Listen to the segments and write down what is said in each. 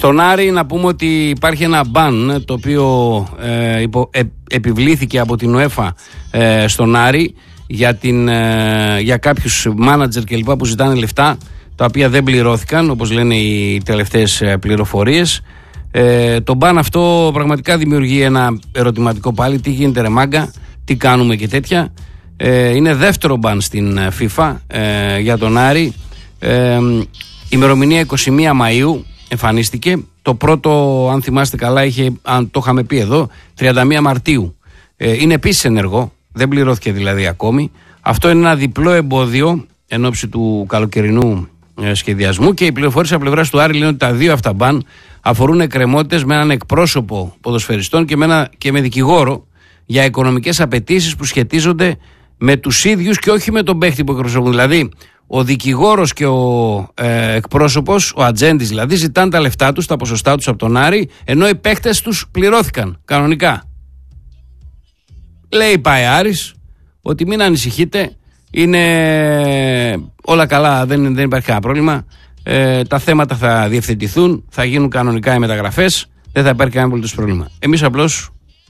Στον Άρη να πούμε ότι υπάρχει ένα μπαν το οποίο επιβλήθηκε από την UEFA στον Άρη για κάποιους μάνατζερ και λοιπά που ζητάνε λεφτά, τα οποία δεν πληρώθηκαν, όπως λένε οι τελευταίες πληροφορίες. Το μπαν αυτό πραγματικά δημιουργεί ένα ερωτηματικό πάλι. Τι γίνεται ρε μάγκα, τι κάνουμε και τέτοια. Είναι δεύτερο μπαν στην FIFA για τον Άρη. Ημερομηνία 21 Μαΐου εμφανίστηκε. Το πρώτο, αν θυμάστε καλά, αν το είχαμε πει εδώ, 31 Μαρτίου. Είναι επίσης ενεργό, δεν πληρώθηκε δηλαδή ακόμη. Αυτό είναι ένα διπλό εμπόδιο εν ώψη του καλοκαιρινού σχεδιασμού, και οι πληροφορίες από πλευράς του Άρη λένε ότι τα δύο αυτά μπαν αφορούν εκκρεμότητες με έναν εκπρόσωπο ποδοσφαιριστών και με δικηγόρο για οικονομικές απαιτήσεις που σχετίζονται με τους ίδιους και όχι με τον παίχτη που εκπροσωπούν. Δηλαδή, ο δικηγόρος και ο εκπρόσωπος, ο ατζέντης δηλαδή, ζητάνε τα λεφτά τους, τα ποσοστά τους από τον Άρη, ενώ οι παίχτες τους πληρώθηκαν κανονικά. Λέει πάει Άρης ότι μην ανησυχείτε, είναι όλα καλά, δεν υπάρχει κανένα πρόβλημα. Τα θέματα θα διευθετηθούν, θα γίνουν κανονικά οι μεταγραφές, δεν θα υπάρχει κανένα απολύτως πρόβλημα. Εμείς απλώς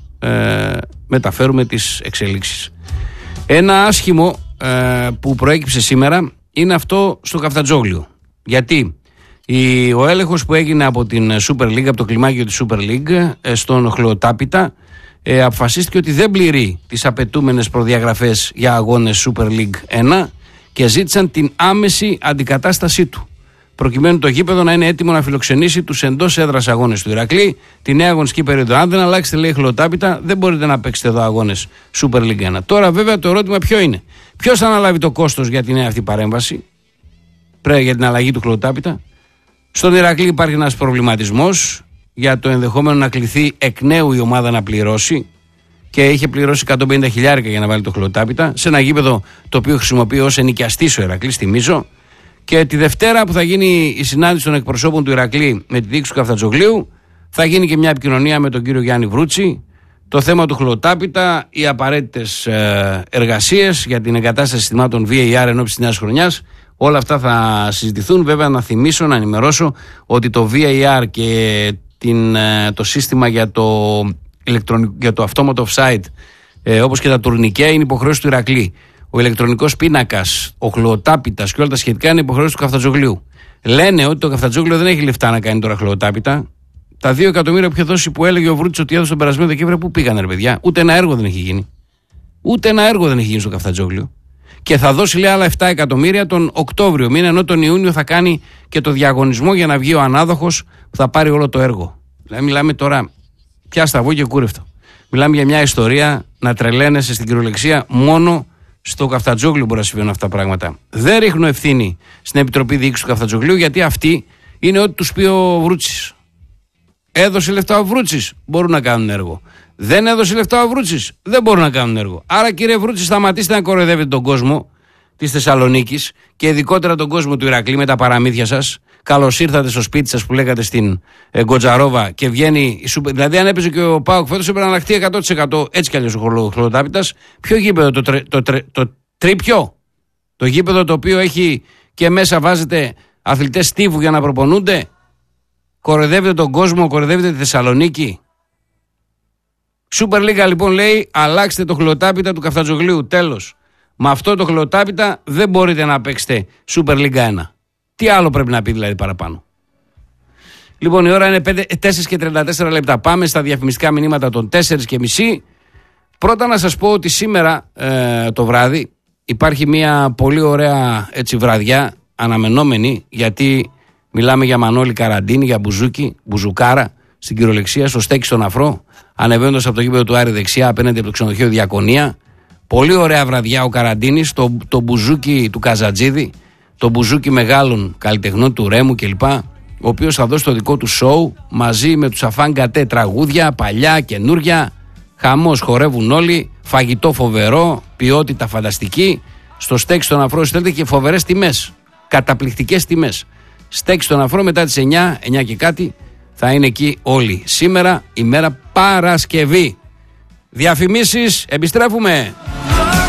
μεταφέρουμε τις εξελίξεις. Ένα άσχημο που προέκυψε σήμερα είναι αυτό στο Καφτατζόγλιο. Γιατί ο έλεγχος που έγινε από την Super League, από το κλιμάκιο της Super League στον Χλωοτάπητα, αποφασίστηκε ότι δεν πληρεί τις απαιτούμενες προδιαγραφές για αγώνες Super League 1 και ζήτησαν την άμεση αντικατάστασή του, προκειμένου το γήπεδο να είναι έτοιμο να φιλοξενήσει τους εντός έδρας αγώνες του Ηρακλή τη νέα αγωνιστική περίοδο. Αν δεν αλλάξετε, λέει, Χλωοτάπητα, δεν μπορείτε να παίξετε εδώ αγώνες Super League 1. Τώρα, βέβαια, το ερώτημα ποιο είναι? Ποιος θα αναλάβει το κόστος για την νέα αυτή παρέμβαση, για την αλλαγή του Χλωοτάπητα? Στον Ηρακλή υπάρχει ένας προβληματισμός για το ενδεχόμενο να κληθεί εκ νέου η ομάδα να πληρώσει, και είχε πληρώσει 150 χιλιάρικα για να βάλει το Χλωοτάπητα σε ένα γήπεδο το οποίο χρησιμοποιεί ως ενοικιαστής ο Ηρακλής, θυμίζω. Και τη Δευτέρα που θα γίνει η συνάντηση των εκπροσώπων του Ηρακλή με τη διοίκηση του Καφτατζογλίου, θα γίνει και μια επικοινωνία με τον κύριο Γιάννη Βρούτση. Το θέμα του Χλωοτάπητα, οι απαραίτητες εργασίες για την εγκατάσταση συστημάτων VAR ενώπιση της νέας χρονιάς, όλα αυτά θα συζητηθούν. Βέβαια, να θυμίσω, να ενημερώσω ότι το VAR και το σύστημα για το αυτόματο offside, όπως και τα τουρνικέ, είναι υποχρέωση του Ηρακλή. Ο ηλεκτρονικός πίνακας, ο Χλωοτάπητας και όλα τα σχετικά είναι υποχρέωση του Καφτατζογλίου. Λένε ότι το Καφτατζόγλιο δεν έχει λεφτά να κάνει τώρα Χλωοτάπητα. Τα 2 εκατομμύρια που είχε δώσει, που έλεγε ο Βρούτης ότι έδωσε τον περασμένο Δεκέμβριο, πού πήγανε, ρε παιδιά? Ούτε ένα έργο δεν έχει γίνει. Ούτε ένα έργο δεν έχει γίνει στο Καφτατζόγλιο. Και θα δώσει, λέει, άλλα 7 εκατομμύρια τον Οκτώβριο μήνα, ενώ τον Ιούνιο θα κάνει και το διαγωνισμό για να βγει ο ανάδοχος που θα πάρει όλο το έργο. Δηλαδή, μιλάμε τώρα πια σταβό και κούρευτο. Μιλάμε για μια ιστορία να τρελαίνεσαι στην κυριολεξία. Μόνο στο Καφτατζόγλιο μπορεί να συμβαίνουν αυτά τα πράγματα. Δεν ρίχνω ευθύνη στην Επιτροπή Διοίκησης του Καφτατζογλίου, γιατί αυτή είναι ό,τι τους πει ο Βρούτσης. Έδωσε λεφτά ο Βρούτσης, μπορούν να κάνουν έργο. Δεν έδωσε λεφτά ο Βρούτσης, δεν μπορούν να κάνουν έργο. Άρα, κύριε Βρούτση, σταματήστε να κοροϊδεύετε τον κόσμο της Θεσσαλονίκης και ειδικότερα τον κόσμο του Ηρακλή με τα παραμύθια σας. Καλώς ήρθατε στο σπίτι σας που λέγατε στην Γκοτζαρόβα και βγαίνει. Δηλαδή, αν έπαιζε και ο ΠΑΟΚ φέτος, έπρεπε να αναχθεί 100%. Έτσι κι αλλιώς ο Χλωοτάπητας. Ποιο γήπεδο, το τρίπιο? Το γήπεδο το οποίο έχει και μέσα βάζετε αθλητές στίβου για να προπονούνται. Κοροϊδεύετε τον κόσμο, κοροϊδεύετε τη Θεσσαλονίκη. Super League λοιπόν λέει, αλλάξτε το Χλωοτάπητα του Καφτατζογλίου. Τέλος. Με αυτό το Χλωοτάπητα δεν μπορείτε να παίξετε Super League 1. Τι άλλο πρέπει να πει δηλαδή παραπάνω? Λοιπόν, η ώρα είναι 4 και 34 λεπτά. Πάμε στα διαφημιστικά μηνύματα των 4:30. Πρώτα να σας πω ότι σήμερα το βράδυ υπάρχει μια πολύ ωραία έτσι βραδιά αναμενόμενη, γιατί μιλάμε για Μανώλη Καραντίνη, για μπουζουκάρα στην κυριολεξία, στο στέκι στον Αφρό, ανεβαίνοντας από το γήπεδο του Άρη δεξιά απέναντι από το ξενοδοχείο Διακονία. Πολύ ωραία βραδιά ο Καραντίνης, το μπουζούκι του Καζατζίδη, το μπουζούκι μεγάλων καλλιτεχνών του Ρέμου κλπ. Ο οποίος θα δώσει το δικό του σοου μαζί με τους Αφάνγκατε, τραγούδια, παλιά, καινούρια. Χαμός, χορεύουν όλοι. Φαγητό φοβερό, ποιότητα φανταστική. Στο στέκι στον Αφρό στέλνετε και φοβερές τιμές. Καταπληκτικές τιμές. Στέκι στον Αφρό μετά τις 9 και κάτι θα είναι εκεί όλοι. Σήμερα ημέρα Παρασκευή. Διαφημίσεις, επιστρέφουμε.